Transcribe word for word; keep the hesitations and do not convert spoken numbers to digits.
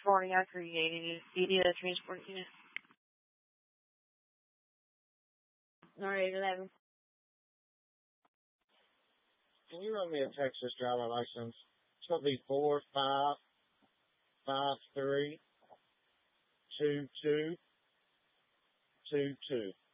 reporting after you need you need a transport unit. Alright, eleven. Can you run me a Texas driver license? It's going to be four five five three two two two two.